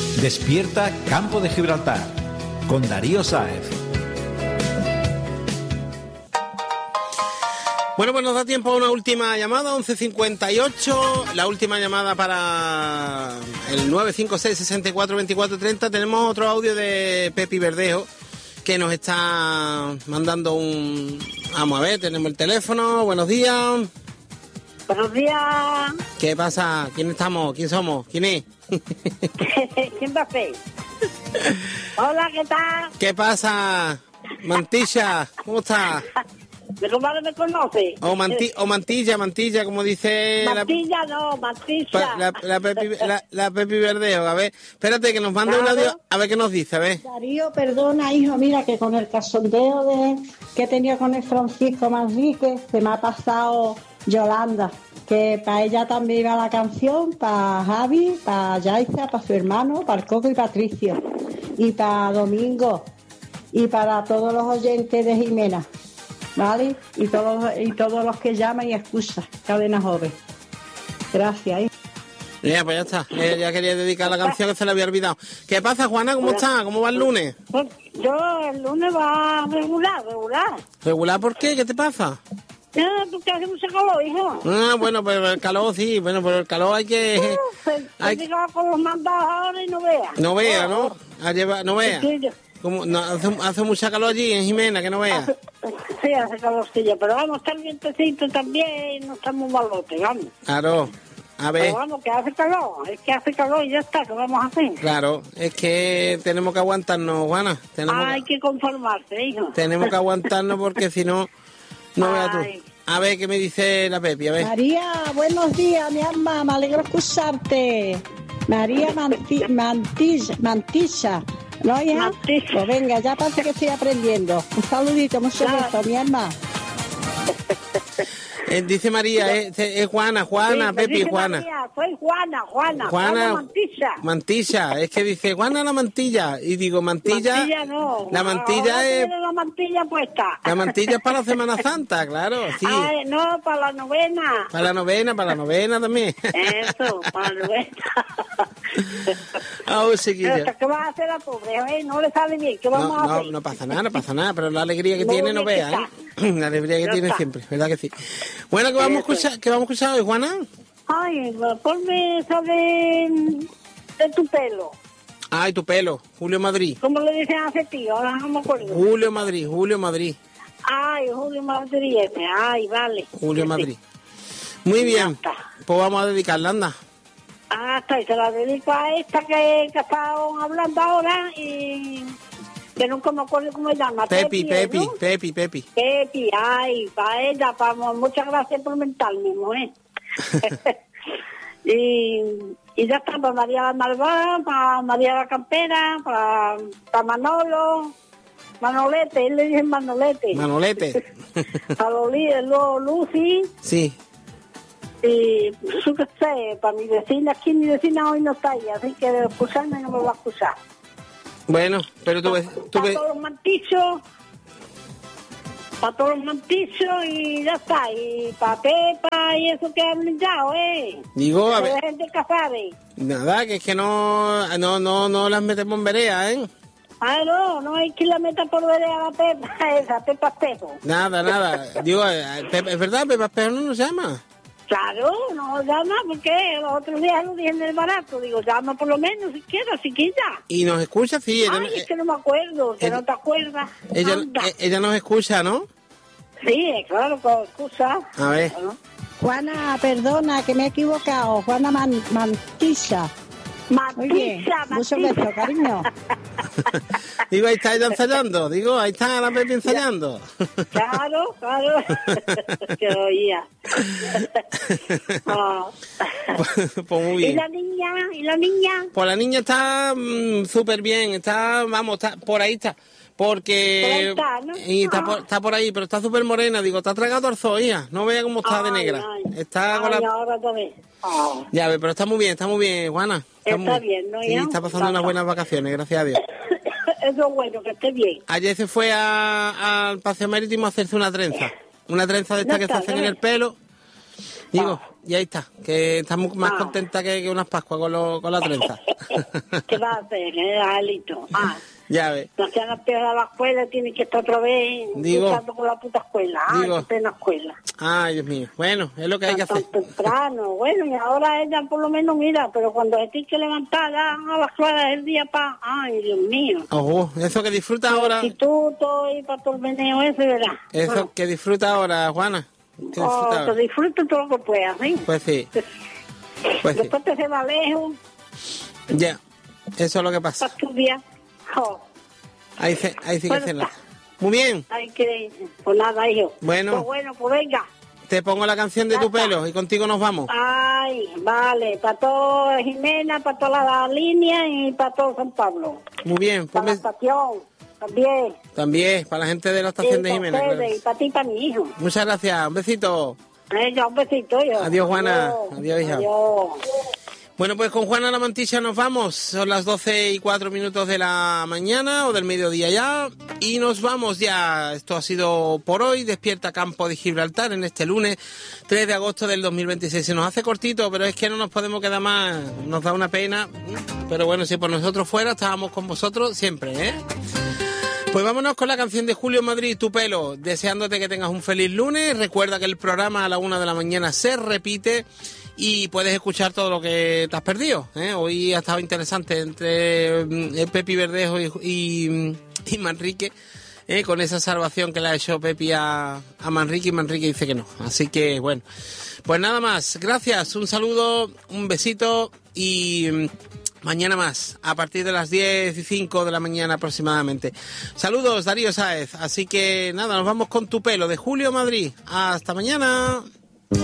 Despierta Campo de Gibraltar con Darío Sáez. Bueno, pues nos da tiempo a una última llamada, 11.58, la última llamada para el 956-64-24-30. Tenemos otro audio de Pepi Verdejo que nos está mandando un... Vamos a ver, tenemos el teléfono, buenos días. Buenos días. ¿Qué pasa? ¿Quién estamos? ¿Quién somos? ¿Quién es? ¿Quién va a ser? Hola, ¿qué tal? ¿Qué pasa? Mantilla, ¿cómo estás? Mi compadre me conoce. O mantilla, como dice... Mantilla no, mantilla. La Pepi Verdejo, a ver, espérate que nos manda un audio, a ver qué nos dice, a ver. Darío, perdona, hijo, mira que con el cachondeo que he tenido con el Francisco Manrique, se me ha pasado Yolanda, que para ella también iba la canción, para Javi, para Yaiza, para su hermano, para el Coco y Patricio, y para Domingo, y para todos los oyentes de Jimena. ¿Vale? Y todos los que llaman y escuchan, Cadena Joven. Gracias. Ya, pues ya está. Ya quería dedicar la canción que se le había olvidado. ¿Qué pasa, Juana? ¿Cómo está? ¿Cómo va el lunes? Pues yo el lunes va regular. ¿Regular por qué? ¿Qué te pasa? Porque hace mucho calor, hijo. Bueno, pero el calor sí. Bueno, pero el calor hay que... Hay que con los mandados ahora y no vea. No vea, ¿no? No vea. Como, no, hace mucha calor allí en Jimena, que no vea. Sí, hace calorcillo, pero vamos, está el vientecito también, no estamos malotes, vamos. Claro, a ver. Pero vamos, que hace calor y ya está, ¿qué vamos a hacer? Claro, es que tenemos que aguantarnos, Juana. Hay que conformarse, hijo. Tenemos que aguantarnos porque si no, no veas tú. A ver, ¿qué me dice la Pepi? A ver. María, buenos días, mi alma, me alegro escucharte. María Mantilla. ¿No, hija? Pues venga, ya parece que estoy aprendiendo. Un saludito, mucho gusto, mi alma. Dice María, es Juana, sí, Pepi, Juana. María, soy Juana Mantilla, es que dice Juana la mantilla. Y digo, mantilla no. La mantilla es... la mantilla puesta. La mantilla es para la Semana Santa, claro, sí. Ay, no, para la novena. Para la novena también. Eso, para la novena. Chiquilla. ¿Qué vas a hacer la pobre? No le sale bien, ¿qué vamos a hacer? No pasa nada, pero la alegría que tiene no vea, ¿eh? La alegría que tiene siempre, ¿verdad que sí? Bueno, ¿qué vamos a escuchar hoy, Juana? Ay, ponme eso de tu pelo. Ay, tu pelo, Julio Madrid. ¿Cómo le dicen a ese tío? Ahora no me acuerdo. Julio Madrid. Ay, Julio Madrid ese. Ay, vale. Julio Madrid. Muy bien. Pues vamos a dedicarla, anda. Está, y se la dedico a esta que estaban hablando ahora y... que nunca me acuerdo cómo se llama. Pepi. Pepi, ay, para ella, muchas gracias por mentarme, mujer. y ya está, para María la Malvada, para María la Campera, para Manolete, él le dice Manolete. Para Lucy. Sí. Y yo qué sé, para mi vecina, aquí mi vecina hoy no está ahí, así que de escucharme no me va a escuchar. Bueno, pero tú ves... Para todos los mantizos y ya está. Y para Pepa y eso que han brindado, Digo, a ver... dejen de cazar, Nada, que es que no las metemos en vereda, ¿eh? No hay que la meta por vereda a la Pepa, Pepa Espejo. Nada. Digo, ¿es verdad? ¿Pepa Espejo no nos llama? Claro, no llama, porque los otros días lo dije en el barato. Digo, llama por lo menos siquiera, chiquilla. ¿Y nos escucha? Sí. Es que no me acuerdo, que no te acuerdas. Ella nos escucha, ¿no? Sí, claro, que escucha. A ver. Juana, perdona, que me he equivocado. Juana Mantilla. Mucho beso, cariño. Digo, ahí está ella ensayando. Ahí está la Pepi ensayando. Claro. Que oía. Pues muy bien. ¿Y la niña? Pues la niña está súper bien. Está por ahí está. Porque... Por ahí está, ¿no? Y está por ahí, pero está súper morena. Digo, está tragado al zoo, hija. No vea cómo está de negra. Está con la... ahora también. Ya ve, pero está muy bien, Juana. Está bien, ¿no? Sí, está pasando unas buenas vacaciones, gracias a Dios. Eso es bueno, que esté bien. Ayer se fue al Paseo Marítimo a hacerse una trenza. Una trenza de estas que se hacen en el pelo. Digo, y ahí está, que estás más contenta que unas Pascuas con la trenza. ¿Qué va a hacer, Alito? Ya ves. No se han pegado a la escuela, tiene que estar otra vez luchando con la puta escuela. Qué pena escuela. Ay, Dios mío. Bueno, es lo que hay que hacer. Tan temprano. Bueno, y ahora ella por lo menos mira, pero cuando se tiene que levantar ya a las claras del día para... Ay, Dios mío. Ojo, eso que disfruta ahora... Instituto y para todo el meneo ese, ¿verdad? Eso que disfruta ahora, Juana. Que disfrute todo lo que puedas, ¿sí? Pues sí. Después te se va lejos. Ya, eso es lo que pasa. Para estudiar. Ahí sí que se nota. Muy bien. Pues nada, hijo. Bueno. Pues venga. Te pongo la canción de tu pelo y contigo nos vamos. Ay, vale. Para todo Jimena, para toda la línea y para todo San Pablo. Muy bien. Para la estación, también. También, para la gente de la estación de Jimena. Claro. Y para ti y para mi hijo. Muchas gracias. Un besito. Un besito, hijo. Adiós, Juana. Adiós, hija. Adiós. Bueno, pues con Juana La Mantilla nos vamos. Son las 12:04 de la mañana o del mediodía ya. Y nos vamos ya. Esto ha sido por hoy. Despierta Campo de Gibraltar en este lunes 3 de agosto del 2026. Se nos hace cortito, pero es que no nos podemos quedar más. Nos da una pena. Pero bueno, si por nosotros fuera, estábamos con vosotros siempre, ¿eh? Pues vámonos con la canción de Julio Madrid, Tu Pelo, deseándote que tengas un feliz lunes. Recuerda que el programa a la 1 de la mañana se repite y puedes escuchar todo lo que te has perdido, ¿eh? Hoy ha estado interesante entre Pepi Verdejo y Manrique, con esa salvación que le ha hecho Pepi a Manrique, y Manrique dice que no. Así que bueno, pues nada más. Gracias, un saludo, un besito y... mañana más, a partir de las 10:05 de la mañana aproximadamente. Saludos, Darío Sáez. Así que nada, nos vamos con Tu Pelo de Julio Madrid. Hasta mañana.